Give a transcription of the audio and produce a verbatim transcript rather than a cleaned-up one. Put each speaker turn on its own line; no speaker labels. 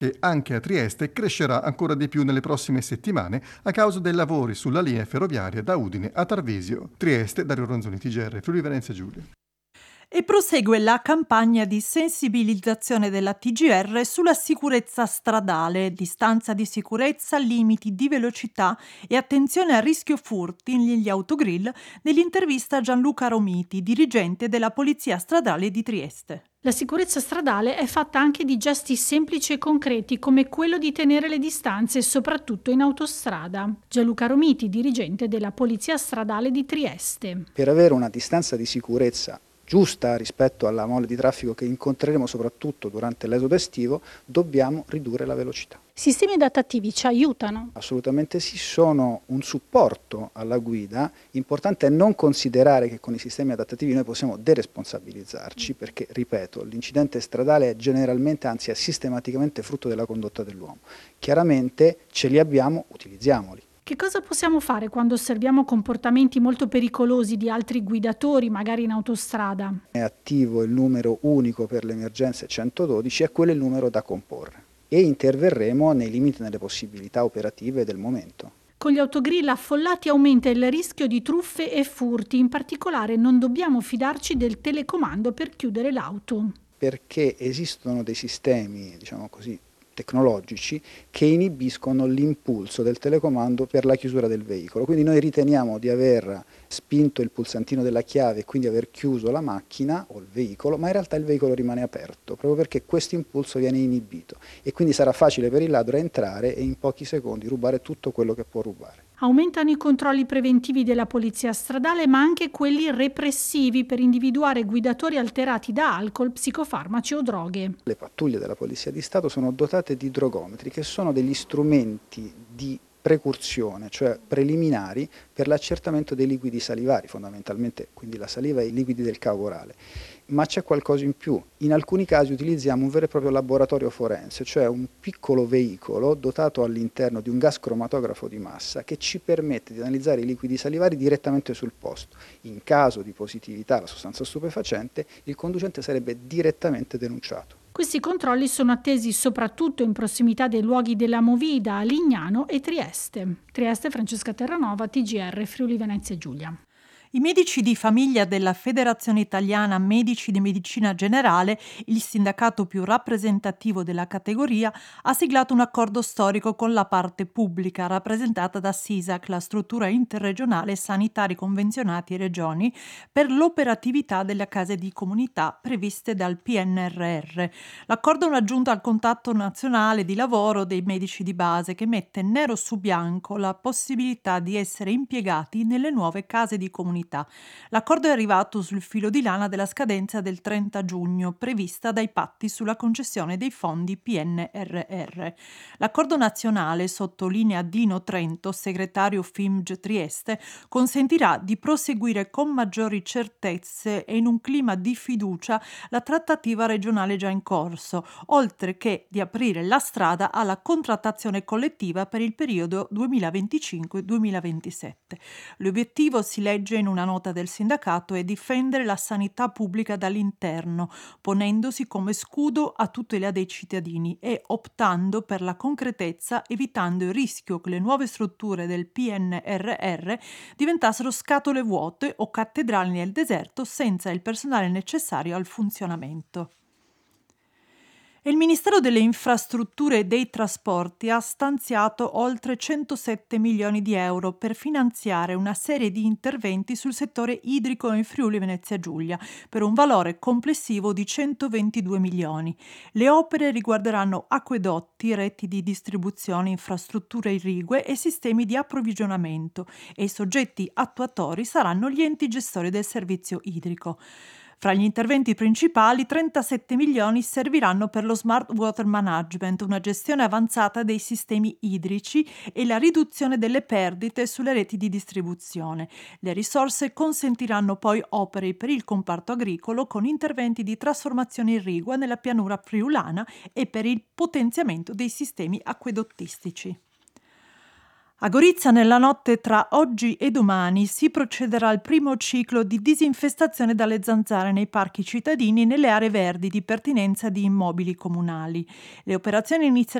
che anche a Trieste crescerà ancora di più nelle prossime settimane a causa dei lavori sulla linea ferroviaria da Udine a Tarvisio. Trieste, Dario Ronzoni, T G R, Friuli Venezia Giulia.
E prosegue la campagna di sensibilizzazione della T G R sulla sicurezza stradale, distanza di sicurezza, limiti di velocità e attenzione al rischio furti negli autogrill, nell'intervista a Gianluca Romiti, dirigente della Polizia Stradale di Trieste.
La sicurezza stradale è fatta anche di gesti semplici e concreti, come quello di tenere le distanze, soprattutto in autostrada. Gianluca Romiti, dirigente della Polizia Stradale di Trieste.
Per avere una distanza di sicurezza giusta rispetto alla mole di traffico che incontreremo soprattutto durante l'esodo estivo, dobbiamo ridurre la velocità.
Sistemi adattativi ci aiutano?
Assolutamente sì, sono un supporto alla guida. Importante è non considerare che con i sistemi adattativi noi possiamo deresponsabilizzarci, perché, ripeto, l'incidente stradale è generalmente, anzi è sistematicamente frutto della condotta dell'uomo. Chiaramente ce li abbiamo, utilizziamoli.
Che cosa possiamo fare quando osserviamo comportamenti molto pericolosi di altri guidatori, magari in autostrada?
È attivo il numero unico per le emergenze centododici, è quello il numero da comporre e interverremo nei limiti e nelle possibilità operative del momento.
Con gli autogrill affollati aumenta il rischio di truffe e furti, in particolare non dobbiamo fidarci del telecomando per chiudere l'auto.
Perché esistono dei sistemi, diciamo così, tecnologici che inibiscono l'impulso del telecomando per la chiusura del veicolo. Quindi noi riteniamo di aver spinto il pulsantino della chiave e quindi aver chiuso la macchina o il veicolo, ma in realtà il veicolo rimane aperto, proprio perché questo impulso viene inibito e quindi sarà facile per il ladro entrare e in pochi secondi rubare tutto quello che può rubare.
Aumentano i controlli preventivi della polizia stradale, ma anche quelli repressivi per individuare guidatori alterati da alcol, psicofarmaci o droghe.
Le pattuglie della Polizia di Stato sono dotate di drogometri, che sono degli strumenti di precursione, cioè preliminari per l'accertamento dei liquidi salivari, fondamentalmente quindi la saliva e i liquidi del cavo orale. Ma c'è qualcosa in più. In alcuni casi utilizziamo un vero e proprio laboratorio forense, cioè un piccolo veicolo dotato all'interno di un gas cromatografo di massa che ci permette di analizzare i liquidi salivari direttamente sul posto. In caso di positività alla sostanza stupefacente, il conducente sarebbe direttamente denunciato.
Questi controlli sono attesi soprattutto in prossimità dei luoghi della Movida a Lignano e Trieste. Trieste, Francesca Terranova, T G R, Friuli Venezia Giulia.
I medici di famiglia della Federazione Italiana Medici di Medicina Generale, il sindacato più rappresentativo della categoria, ha siglato un accordo storico con la parte pubblica, rappresentata da SISAC, la struttura interregionale sanitari convenzionati e regioni, per l'operatività delle case di comunità previste dal P N R R. L'accordo è un'aggiunta al contatto nazionale di lavoro dei medici di base che mette nero su bianco la possibilità di essere impiegati nelle nuove case di comunità. L'accordo è arrivato sul filo di lana della scadenza del trenta giugno, prevista dai patti sulla concessione dei fondi P N R R. L'accordo nazionale, sottolinea Dino Trento, segretario F I M G Trieste, consentirà di proseguire con maggiori certezze e in un clima di fiducia la trattativa regionale già in corso, oltre che di aprire la strada alla contrattazione collettiva per il periodo duemilaventicinque duemilaventisette. L'obiettivo, si legge in una nota del sindacato, è difendere la sanità pubblica dall'interno, ponendosi come scudo a tutela dei cittadini e optando per la concretezza, evitando il rischio che le nuove strutture del P N R R diventassero scatole vuote o cattedrali nel deserto senza il personale necessario al funzionamento. E il Ministero delle Infrastrutture e dei Trasporti ha stanziato oltre centosette milioni di euro per finanziare una serie di interventi sul settore idrico in Friuli Venezia Giulia, per un valore complessivo di centoventidue milioni. Le opere riguarderanno acquedotti, reti di distribuzione, infrastrutture irrigue e sistemi di approvvigionamento, e i soggetti attuatori saranno gli enti gestori del servizio idrico. Fra gli interventi principali, trentasette milioni serviranno per lo Smart Water Management, una gestione avanzata dei sistemi idrici e la riduzione delle perdite sulle reti di distribuzione. Le risorse consentiranno poi opere per il comparto agricolo con interventi di trasformazione irrigua nella pianura friulana e per il potenziamento dei sistemi acquedottistici. A Gorizia nella notte tra oggi e domani si procederà al primo ciclo di disinfestazione dalle zanzare nei parchi cittadini e nelle aree verdi di pertinenza di immobili comunali. Le operazioni inizieranno